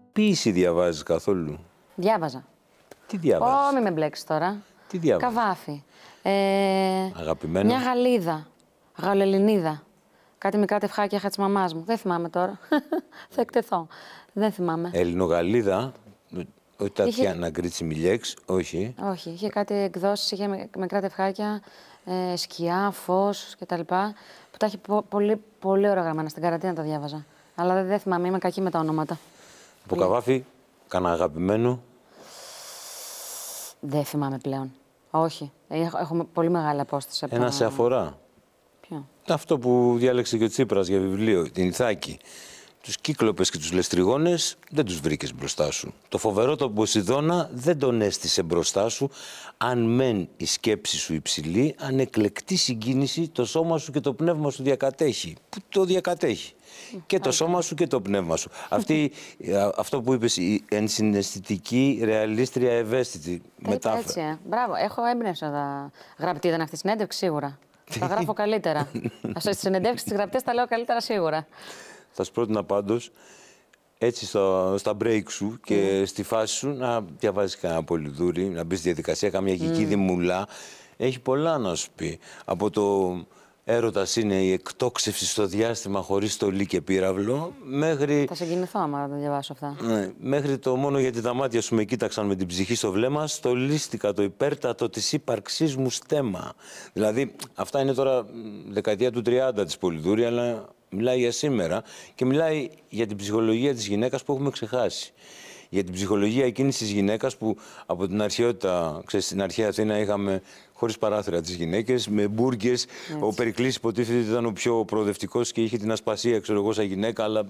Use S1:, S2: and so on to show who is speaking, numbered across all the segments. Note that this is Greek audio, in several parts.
S1: ποίηση διαβάζεις καθόλου?
S2: Διάβαζα.
S1: Τι διαβάζεις?
S2: Μην με μπλέξεις τώρα.
S1: Τι διαβάζεις?
S2: Καβάφη.
S1: Αγαπημένο.
S2: Μια Γαλλίδα. Γαλλοελληνίδα. Κάτι μικρά τευχάκια είχα της μαμάς μου. Δεν θυμάμαι τώρα. Θα εκτεθώ. Δεν θυμάμαι.
S1: Ελληνογαλλίδα. Όχι Τατιάνα Γκρίτσι Μιλιέξ, όχι.
S2: Όχι, είχε κάτι εκδόσεις, είχε μικρά τευχάκια, σκιά, φως κτλ. Που τα έχει πολύ, πολύ ωραία γραμμένα. Στην καραντίνα τα διάβαζα. Αλλά δεν θυμάμαι, είμαι κακή με τα ονόματα.
S1: Από Καβάφη, κανένα αγαπημένο?
S2: Δεν θυμάμαι πλέον. Όχι. Έχω πολύ μεγάλη απόσταση.
S1: Ένα σε αφορά.
S2: Ποιο?
S1: Αυτό που διάλεξε και ο Τσίπρας για βιβλίο, την Ιθάκη. Τους Κύκλοπες και τους Λεστριγόνες δεν τους βρήκες μπροστά σου. Το φοβερό τον Ποσειδώνα δεν τον έστησε μπροστά σου. Αν μεν η σκέψη σου υψηλή, αν εκλεκτή συγκίνηση το σώμα σου και το πνεύμα σου διακατέχει. Που το διακατέχει. Και το σώμα σου και το πνεύμα σου. Αυτό που είπες, η ενσυναισθητική, ρεαλίστρια, ευαίσθητη μετάφραση.
S2: Έτσι, μπράβο. Έχω έμπνευση να γραπτή, ήταν αυτή η συνέντευξη σίγουρα. Τα γράφω καλύτερα. Στις συνεντεύξεις τις γραπτές τα λέω καλύτερα σίγουρα.
S1: Θα σου πρότεινα πάντως, έτσι στα break σου και στη φάση σου, να διαβάζεις κανένα πολυδούρι, να μπεις στη διαδικασία, καμιά κικίδη μουλά. Έχει πολλά να σου πει. Από το έρωτας είναι η εκτόξευση στο διάστημα χωρίς στολή και πύραυλο, μέχρι...
S2: Θα συγκινηθώ άμα τα διαβάσω αυτά.
S1: Ναι, μέχρι το μόνο γιατί τα μάτια σου με κοίταξαν με την ψυχή στο βλέμμα, στολίστηκα το υπέρτατο της ύπαρξής μου στέμμα. Δηλαδή, αυτά είναι τώρα δεκαετία του 30 της πολυδούρη, αλλά... Μιλάει για σήμερα και μιλάει για την ψυχολογία της γυναίκας που έχουμε ξεχάσει. Για την ψυχολογία εκείνης της γυναίκας που από την αρχαιότητα, ξέρεις, στην αρχαία Αθήνα είχαμε χωρίς παράθυρα τις γυναίκες, με μπουργκες. Ο Περικλής υποτίθεται ότι ήταν ο πιο προοδευτικός και είχε την ασπασία, ξέρω εγώ, σαν γυναίκα, αλλά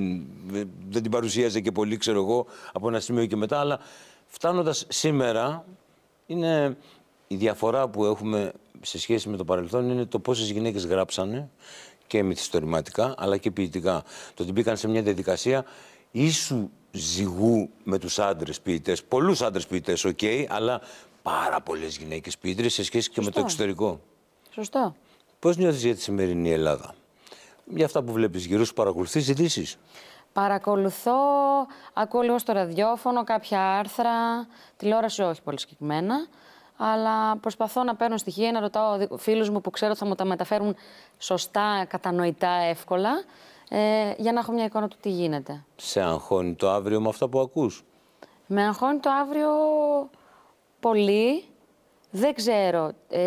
S1: δεν την παρουσίαζε και πολύ, ξέρω εγώ, από ένα σημείο και μετά. Αλλά φτάνοντας σήμερα, είναι η διαφορά που έχουμε σε σχέση με το παρελθόν είναι το πόσες γυναίκες γράψανε. Και μυθιστορηματικά, αλλά και ποιητικά. Το ότι μπήκαν σε μια διαδικασία ίσου ζυγού με τους άντρες ποιητές. Πολλούς άντρες ποιητές, οκ, αλλά πάρα πολλές γυναίκες ποιήτρες σε σχέση και με το εξωτερικό.
S2: Σωστό.
S1: Πώς νιώθεις για τη σημερινή Ελλάδα? Για αυτά που βλέπεις γύρω σου, παρακολουθείς ειδήσεις?
S2: Παρακολουθώ, ακούω λίγο στο ραδιόφωνο, κάποια άρθρα, τηλεόραση όχι πολύ συγκεκριμένα. Αλλά προσπαθώ να παίρνω στοιχεία, να ρωτάω φίλους μου που ξέρω ότι θα μου τα μεταφέρουν σωστά, κατανοητά, εύκολα, για να έχω μια εικόνα του τι γίνεται.
S1: Σε αγχώνει το αύριο με αυτά που ακούς?
S2: Με αγχώνει το αύριο πολύ. Δεν ξέρω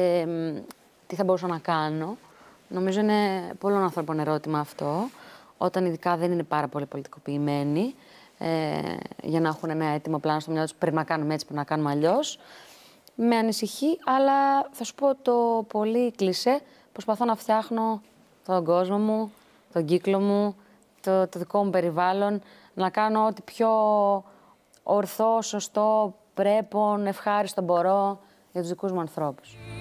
S2: τι θα μπορούσα να κάνω. Νομίζω είναι πολλών ανθρώπων ερώτημα αυτό, όταν ειδικά δεν είναι πάρα πολύ πολιτικοποιημένοι, για να έχουν ένα έτοιμο πλάνο στο μυαλό τους, πρέπει να κάνουμε έτσι, πρέπει να κάνουμε αλλιώς. Με ανησυχεί, αλλά θα σου πω το πολύ κλισέ. Προσπαθώ να φτιάχνω τον κόσμο μου, τον κύκλο μου, το δικό μου περιβάλλον, να κάνω ό,τι πιο ορθό, σωστό, πρέπον, ευχάριστο μπορώ για τους δικούς μου ανθρώπους.